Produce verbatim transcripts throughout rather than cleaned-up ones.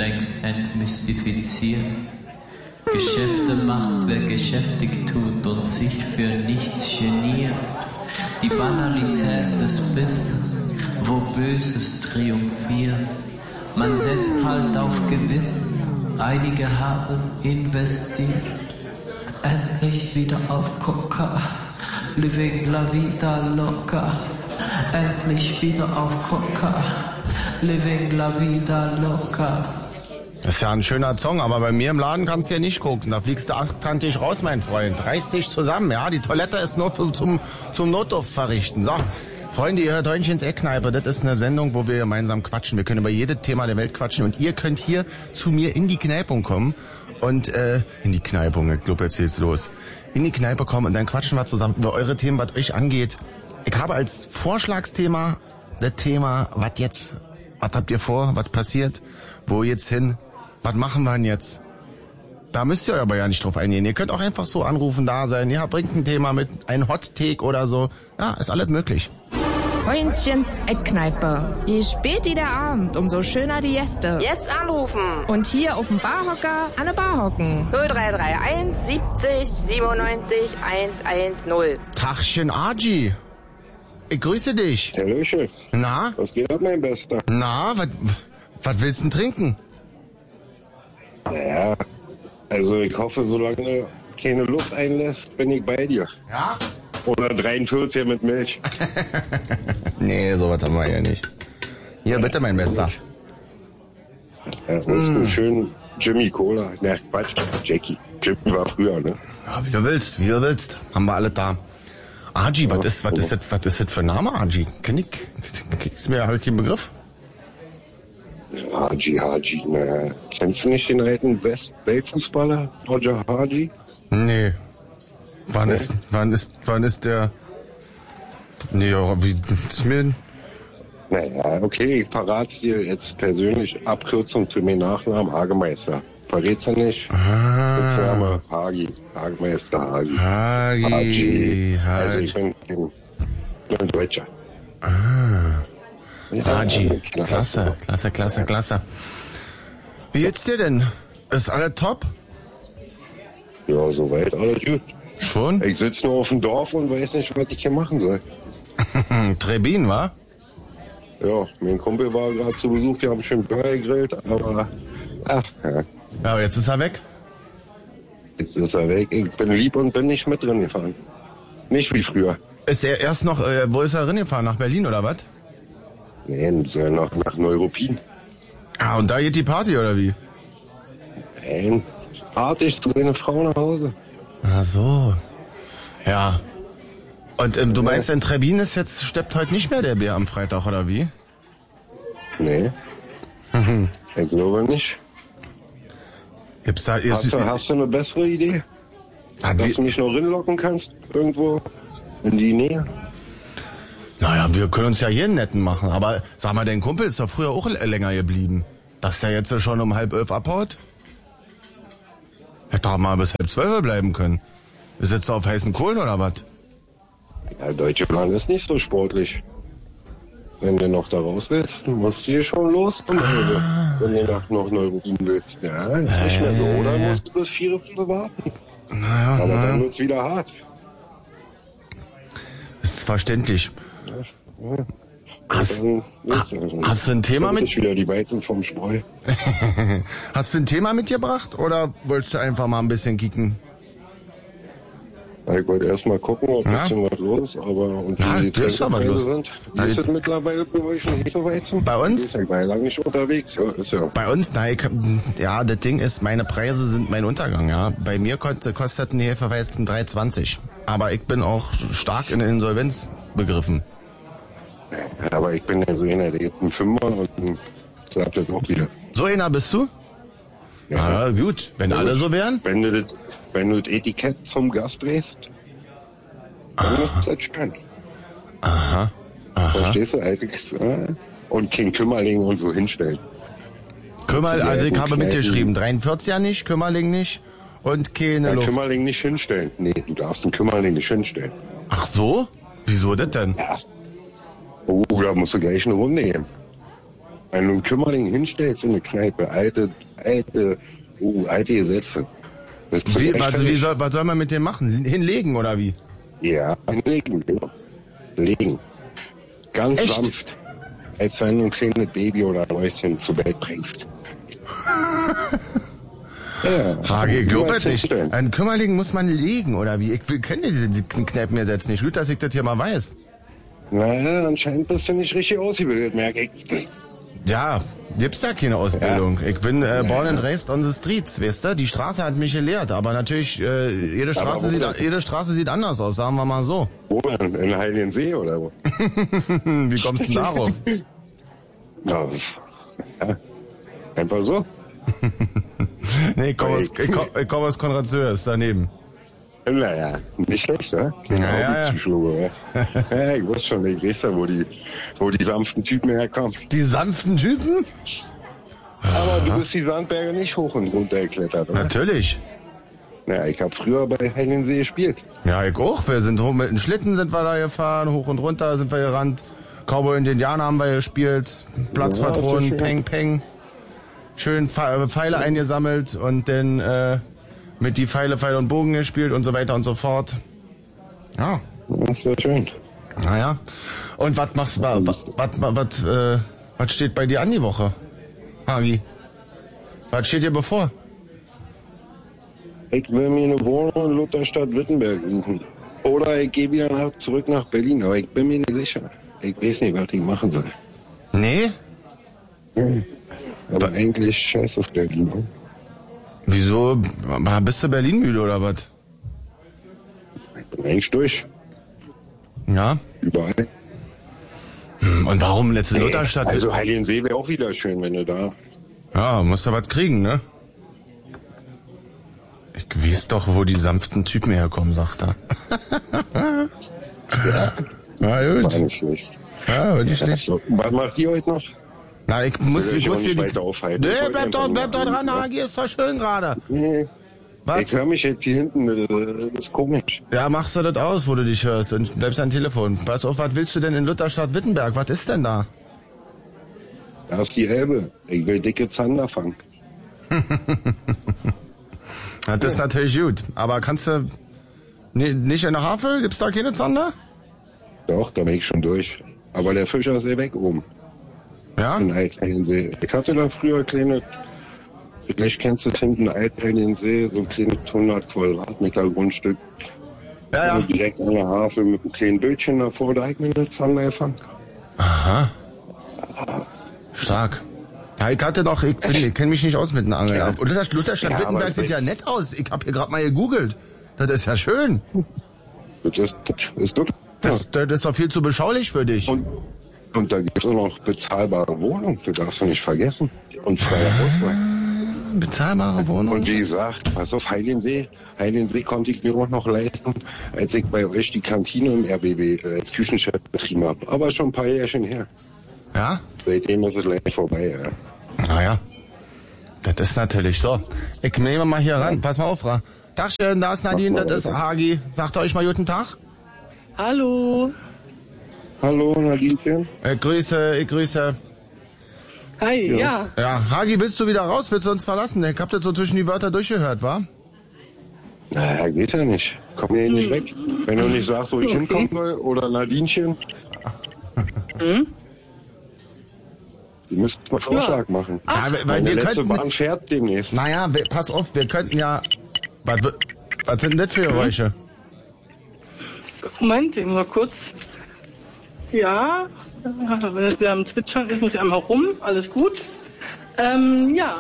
längst entmystifiziert. Geschäfte macht, wer geschäftig tut und sich für nichts geniert. Die Banalität des Business, wo Böses triumphiert. Man setzt halt auf Gewissen, einige haben investiert. Endlich wieder auf Coca, living la vida loca. Endlich wieder auf Coca, living la vida loca. Das ist ja ein schöner Song, aber bei mir im Laden kannst du ja nicht gucken. Da fliegst du achtkantig raus, mein Freund. Reiß dich zusammen, ja. Die Toilette ist nur für, zum, zum Notdurft verrichten. So, Freunde, ihr hört Heunchen's Eckkneipe. Das ist eine Sendung, wo wir gemeinsam quatschen. Wir können über jedes Thema der Welt quatschen. Und ihr könnt hier zu mir in die Kneipe kommen. Und, äh, in die Kneipe, ich glaube, jetzt geht's los. In die Kneipe kommen und dann quatschen wir zusammen über eure Themen, was euch angeht. Ich habe als Vorschlagsthema das Thema, was jetzt? Was habt ihr vor? Was passiert? Wo jetzt hin? Was machen wir denn jetzt? Da müsst ihr aber ja nicht drauf eingehen. Ihr könnt auch einfach so anrufen, da sein. Ja, bringt ein Thema mit, ein Hot Take oder so. Ja, ist alles möglich. Heunchen's Eckkneipe. Je später der Abend, umso schöner die Gäste. Jetzt anrufen. Und hier auf dem Barhocker an der Bar hocken. null drei drei eins siebzig siebenundneunzig hundertzehn. Tachchen Aji. Ich grüße dich. Hallöchen. Na? Was geht ab, mein Bester? Na, was, was willst du denn trinken? Naja, also ich hoffe, solange keine Luft einlässt, bin ich bei dir. Ja? Oder dreiundvierzig mit Milch. Nee, sowas haben wir ja nicht. Hier, bitte, mein Bester. Ja, uns mm. schön Jimmy Cola. Na, Quatsch, Jackie. Jimmy war früher, ne? Ja, wie du willst, wie du willst. Haben wir alle da. Aji, ja, was ist, was ist das, was ist das für ein Name, Aji? Kenn ich, ist mir ja kein Begriff. Haji, Haji, naja. Kennst du nicht den alten West- Weltfußballer, Roger Haji? Nee. Wann nee? ist, wann ist, wann ist der, nee, wie, ist mir, naja, okay, ich verrat's dir jetzt persönlich. Abkürzung für meinen Nachnamen, Hagemeister. Verrät's du nicht? Ah. Spitzname, Hagi. Hagemeister, Hagi. Hagi. Haji. Haji. Also ich bin, bin ein Deutscher. Ah. Ja, Haji. Klasse, klasse, klasse, klasse. Wie geht's dir denn? Ist alles top? Ja, soweit alles gut. Schon? Ich sitze nur auf dem Dorf und weiß nicht, was ich hier machen soll. Trebin, wa? Ja, mein Kumpel war gerade zu Besuch, wir haben schön Burger gegrillt, aber ach, ja. Ja, aber jetzt ist er weg. Jetzt ist er weg. Ich bin lieb und bin nicht mit drin gefahren. Nicht wie früher. Ist er erst noch, äh, wo ist er drin gefahren? Nach Berlin oder was? Nee, nach, nach Neuruppin. Ah, und da geht die Party oder wie? Nein, artig zu seiner Frau nach Hause. Ach so. Ja. Und ähm, du ja. meinst, in Trebin ist jetzt, steppt heute nicht mehr der Bär am Freitag, oder wie? Nee. Ich glaube nicht. Gibt's da, hast, du, hast du eine bessere Idee? Ah, dass wie, du mich noch rinlocken kannst? Irgendwo in die Nähe? Naja, wir können uns ja hier einen netten machen. Aber sag mal, dein Kumpel ist doch früher auch länger geblieben. Dass der jetzt schon um halb elf abhaut? Hätte doch mal bis halb zwölf bleiben können. Ist jetzt auf heißen Kohlen oder was? Ja, Deutsche Bahn ist nicht so sportlich. Wenn du noch da raus willst, musst du hier schon los. Und ah. Wenn du nach noch Neuruppin willst. Ja, ist nicht mehr so. Oder musst du bis vier Stunden warten. Naja, aber naja. dann wird's wieder hart. Ist verständlich. Ja, ja. Hast, dann, ha, hast du ein Thema mit? Das ist wieder die Weizen vom Spreu. Hast du ein Thema mitgebracht oder wolltest du einfach mal ein bisschen kicken? Ich wollte erst mal gucken, ob ein ja? bisschen was los ist, aber und ja, die Tränkepreise sind. Wie ist es mittlerweile bei euch ein Hefeweizen? Bei uns? Ich bin ja lange nicht unterwegs. Ja, ist ja. Bei uns, nein, ich, ja, das Ding ist, meine Preise sind mein Untergang, ja. Bei mir kostet, kostet ein Hefeweizen drei zwanzig. Aber ich bin auch stark in Insolvenz begriffen. Aber ich bin ja so einer, der gibt einen Fünfer und dann klappt das auch wieder. So einer bist du? Ja, ja gut, wenn ja, alle so wären. Wenn du das, wenn du das Etikett zum Gast drehst, dann ist das schön. Aha, aha. Verstehst du, alte, und kein Kümmerling und so hinstellen. Kümmerling, also ich habe mitgeschrieben, dreiundvierziger nicht, Kümmerling nicht und keine Luft. Kümmerling nicht hinstellen. Nee, du darfst einen Kümmerling nicht hinstellen. Ach so? Wieso das denn? Ja. Oh, da musst du gleich eine Runde gehen. Wenn du einen Kümmerling hinstellst in eine Kneipe, alte, alte, uh, alte Gesetze. Wie, also wie soll, was soll man mit dem machen? Hinlegen oder wie? Ja, hinlegen, genau. Legen. Ganz Echt? sanft. Als wenn du ein kleines Baby oder ein Mäuschen zur Welt bringst. Ja, Hage, ich glaube nur nicht. hinstellen. Ein Kümmerling muss man legen, oder wie? Ich kenne diese, diese Kneipen mir jetzt nicht. Gut, dass ich das hier mal weiß. Naja, anscheinend bist du nicht richtig ausgebildet, merke ich. Ja, gibt's da keine Ausbildung. Ja. Ich bin äh, born and raised on the streets, weißt du? Die Straße hat mich gelehrt, aber natürlich, äh, jede Straße sieht, jede Straße sieht anders aus, sagen wir mal so. Wo denn? In Heiligen oder wo? Wie kommst du denn darauf? Na, ja, einfach so. Nee, ich komme aus, ich komm, ich komm aus Konrad-Söhr, daneben. Naja, nicht schlecht, ne? Ja, ja, ja. Psychologe, ja. Ja, ich wusste schon, ich weiß ja, wo die, wo die sanften Typen herkommen. Die sanften Typen? Aber du bist die Sandberge nicht hoch und runter geklettert, oder? Natürlich. Ja, ich habe früher bei Heiligensee gespielt. Ja, ich auch. Wir sind hoch mit den Schlitten sind wir da gefahren, hoch und runter sind wir gerannt. Cowboy und Indianer haben wir gespielt. Platzpatronen, Ja, Peng, Peng. Schön Pfeile eingesammelt und dann äh, mit die Pfeile, Pfeil und Bogen gespielt und so weiter und so fort. Ja. Das ist ja schön. Naja. Und was machst du, was, was, was, äh, was steht bei dir an die Woche, Hagi? Was steht dir bevor? Ich will mir eine Wohnung in Lutherstadt-Wittenberg suchen. Oder ich gehe wieder nach, zurück nach Berlin, aber ich bin mir nicht sicher. Ich weiß nicht, was ich machen soll. Nee? Hm. Aber eigentlich scheiß auf Berlin. Ne? Wieso? Bist du Berlin müde oder was? Ich bin eigentlich durch. Ja. Überall. Hm, und warum letzte Nee, Lutherstadt? also Heiligensee wäre auch wieder schön, wenn du da... Ja, musst du was kriegen, ne? Ich weiß doch, wo die sanften Typen herkommen, sagt er. Ja, Ja, gut. war nicht schlecht. Ja, war nicht schlecht. So, was macht ihr heute noch? Na, ich muss, will ich ich muss auch hier nicht die... weiter aufhalten. Ich Nee, wollte bleib einfach doch, nur bleib doch mal dran, anrufen, Hagi, ist doch schön gerade. Nee. Was? Ich höre mich jetzt hier hinten, das ist komisch. Ja, machst du das aus, wo du dich hörst und bleibst am Telefon. Pass auf, was willst du denn in Lutherstadt-Wittenberg? Was ist denn da? Da ist die Elbe. Ich will dicke Zander fangen. Das ist natürlich gut, aber kannst du... Nee, nicht in der Havel? Gibt's da keine Zander? Doch, da bin ich schon durch. Aber der Fischer ist eh weg oben. Ja? In Altheinsee. Ich hatte da früher kleine, vielleicht kennst du hinten Altheinsee, so ein kleines hundert Quadratmeter Grundstück. Ja, ja. Also direkt an der Havel mit einem kleinen Bötchen davor, da hab ich mir eine Zander gefangen. Aha. Stark. Ja, ich hatte doch, ich, bin- ich kenne mich nicht aus mit den Angeln. Ja. Und Luther- Lutherstadt-Wittenberg Ja, aber sieht ja jetzt- nett aus. Ich habe hier gerade mal gegoogelt. Das ist ja schön. Das ist, das ist gut. Das, das ist doch viel zu beschaulich für dich. Und, und da gibt es auch noch bezahlbare Wohnungen, das darfst du nicht vergessen. Und freie Auswahl. Bezahlbare Wohnung. Und wie gesagt, pass auf, Heiligensee. Heiligensee konnte ich mir auch noch leisten, als ich bei euch die Kantine im R B B äh, als Küchenchef betrieben habe. Aber schon ein paar Jährchen her. Ja? Seitdem ist es gleich vorbei, ja. Naja. Das ist natürlich so. Ich nehme mal hier ran. Pass mal auf, Ra. Tagchen, da ist Nadine, das ist Hagi. Sagt euch mal guten Tag. Hallo. Hallo, Nadine. Ich grüße, ich grüße. Hi, ja. Ja, Hagi, willst du wieder raus? Willst du uns verlassen? Ich hab das so zwischen die Wörter durchgehört, wa? Naja, geht ja nicht. Komm hier nicht weg. Wenn du nicht sagst, wo ich hinkommen soll, oder Nadinchen. Hm? Die müssten mal Vorschlag machen. Ja, weil Meine wir letzte könnten... Bahn fährt demnächst. Naja, wir, pass auf, wir könnten ja... Was, was sind denn das für Geräusche? Moment, ich muss mal kurz. Ja, wenn es wieder am Zwitschern ist, muss ich einmal rum. Alles gut. Ähm, ja,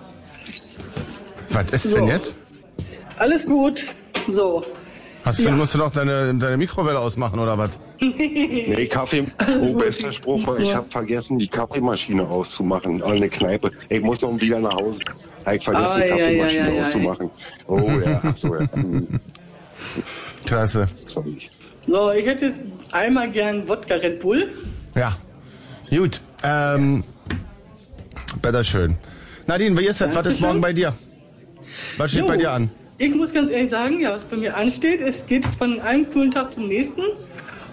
Was ist So. denn jetzt? alles gut. So. Hast du, Ja. musst du noch deine, deine Mikrowelle ausmachen, oder was? Nee, Kaffee. Oh, bester Spruch, weil ich habe vergessen, die Kaffeemaschine auszumachen. Oh, eine Kneipe. Ich muss doch wieder nach Hause. Hab ich vergessen, Ah, die ja, Kaffeemaschine ja, ja, ja. auszumachen. Oh ja, ach so, ja. Hm, Klasse. sorry. So, ich hätte jetzt einmal gern Wodka Red Bull. Ja. Gut. Ähm... Bitteschön. Nadine, wie ist das? Was ist Dankeschön. morgen bei dir? Was steht Jo. bei dir an? Ich muss ganz ehrlich sagen, ja, was bei mir ansteht, es geht von einem coolen Tag zum nächsten.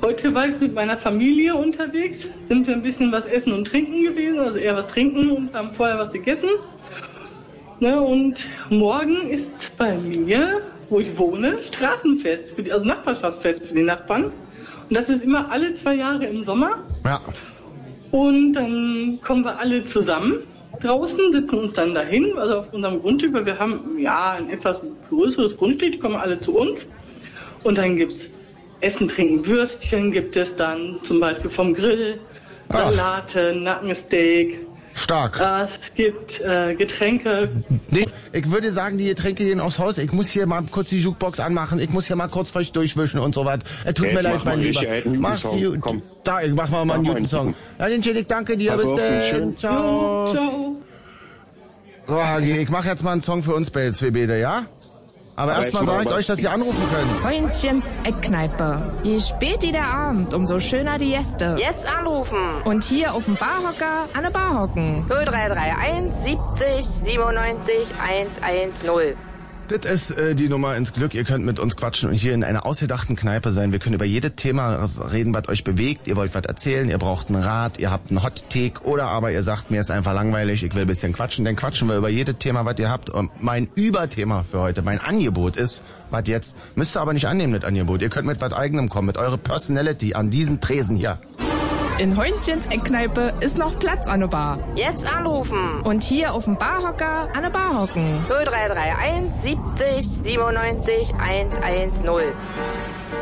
Heute war ich mit meiner Familie unterwegs, sind wir ein bisschen was essen und trinken gewesen, also eher was trinken und haben vorher was gegessen. Ne, und morgen ist bei mir, wo ich wohne, Straßenfest, für die, also Nachbarschaftsfest für die Nachbarn. Und das ist immer alle zwei Jahre im Sommer. Ja. Und dann kommen wir alle zusammen draußen, sitzen uns dann dahin, also auf unserem Grundstück, weil wir haben ja ein etwas größeres Grundstück, die kommen alle zu uns. Und dann gibt's Essen, Trinken, Würstchen gibt es dann, zum Beispiel vom Grill, Salate, Nackensteak. Stark. Äh, es gibt äh, Getränke. Nee, ich würde sagen, die Getränke gehen aufs Haus. Ich muss hier mal kurz die Jukebox anmachen. Ich muss hier mal kurz frisch durchwischen und so was. Es tut Jetzt mir leid, mach mein mal Lieber. richtig einen Mach's Song. gut. Komm. Da, ich mach mal, mal einen Mach mal guten einen Song. guten. Ja, den Chill, ich danke dir. Pass Bis auf, dann. schön. Ciao. Jo, ciao. So, Hagi, ich mache jetzt mal einen Song für uns bei zwei Bäder, ja? Aber Aber erstmal jetzt sage ich mal- euch, dass ihr anrufen könnt. Freundchens Eckkneipe. Je spät der Abend, umso schöner die Gäste. Jetzt anrufen. Und hier auf dem Barhocker an der Bar hocken. null drei drei eins siebzig siebenundneunzig hundertzehn. Das ist äh, die Nummer ins Glück. Ihr könnt mit uns quatschen und hier in einer ausgedachten Kneipe sein. Wir können über jedes Thema reden, was euch bewegt. Ihr wollt was erzählen, ihr braucht einen Rat, ihr habt einen Hot Take oder aber ihr sagt, mir ist einfach langweilig, ich will ein bisschen quatschen. Dann quatschen wir über jedes Thema, was ihr habt. Und mein Überthema für heute, mein Angebot ist, was jetzt, müsst ihr aber nicht annehmen, das Angebot. Ihr könnt mit was Eigenem kommen, mit eurer Personality an diesen Tresen hier. In Heunchens Eckkneipe ist noch Platz an der Bar. Jetzt anrufen. Und hier auf dem Barhocker an der Bar hocken. null drei drei eins siebzig siebenundneunzig hundertzehn.